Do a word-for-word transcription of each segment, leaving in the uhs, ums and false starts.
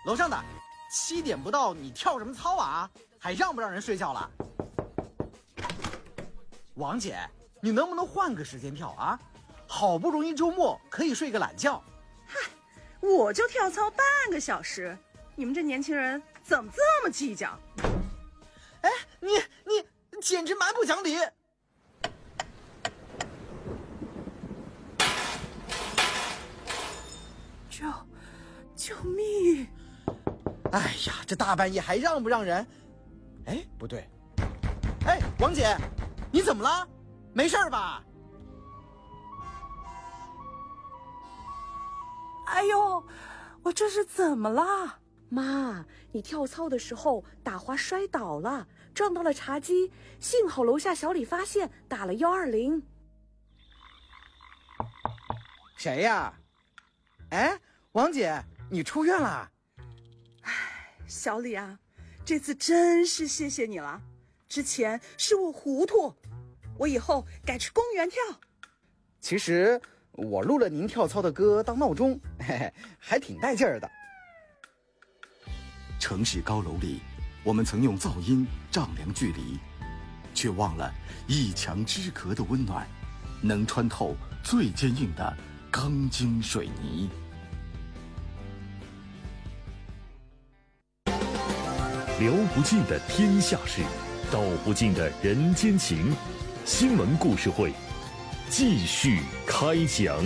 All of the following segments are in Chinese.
楼上的，七点不到，你跳什么操啊？还让不让人睡觉了？王姐，你能不能换个时间跳啊？好不容易周末可以睡个懒觉。 嗨，我就跳操半个小时，你们这年轻人怎么这么计较？ 哎，你你简直蛮不讲理！ 救救命！ 哎呀，这大半夜还让不让人？哎，不对，哎，王姐，你怎么了？没事吧？ 哎呦，我这是怎么了？ 妈，你跳操的时候打滑摔倒了，撞到了茶几，幸好楼下小李发现，打了幺二零。 谁呀？哎，王姐，你出院了？ 哎，小李啊，这次真是谢谢你了。之前是我糊涂，我以后改去公园跳。 其实我录了您跳操的歌当闹钟，嘿嘿，还挺带劲儿的。 城市高楼里，我们曾用噪音丈量距离，却忘了一墙之隔的温暖，能穿透最坚硬的钢筋水泥。 聊不尽的天下事，道不尽的人间情。新闻故事会继续开讲。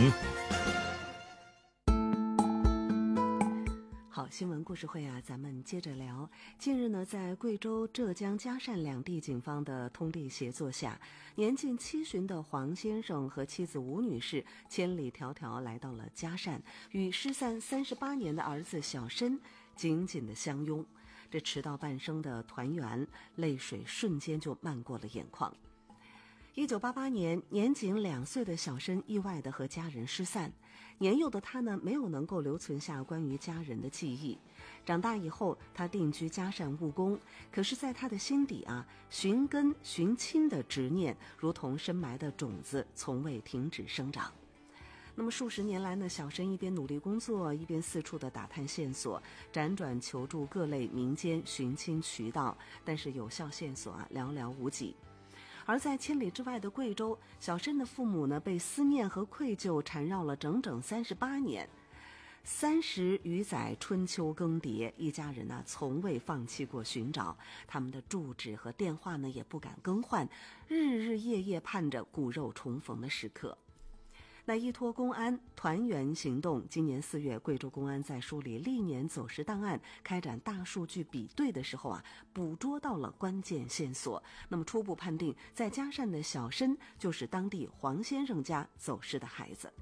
好，新闻故事会啊，咱们接着聊。近日呢，在贵州、浙江嘉善两地警方的通力协作下，年近七旬的黄先生和妻子吴女士千里迢迢来到了嘉善，与失散三十八年的儿子小申紧紧的相拥。这迟到半生的团圆，泪水瞬间就漫过了眼眶。一九八八年，年仅两岁的小申意外地和家人失散。年幼的他呢，没有能够留存下关于家人的记忆。长大以后，他定居嘉善务工，可是在他的心底啊，寻根寻亲的执念如同深埋的种子，从未停止生长。那么数十年来呢，小申一边努力工作，一边四处的打探线索，辗转求助各类民间寻亲渠道，但是有效线索啊寥寥无几。而在千里之外的贵州，小申的父母呢，被思念和愧疚缠绕了整整三十八年。三十余载春秋更迭，一家人呢从未放弃过寻找，他们的住址和电话呢也不敢更换，日日夜夜盼着骨肉重逢的时刻。那依托公安团圆行动，今年四月，贵州公安在梳理历年走失档案，开展大数据比对的时候啊，捕捉到了关键线索。那么初步判定，在嘉善的小申就是当地黄先生家走失的孩子。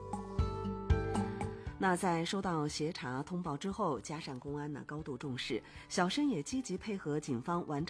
那在收到协查通报之后，嘉善公安呢高度重视，小申也积极配合警方完成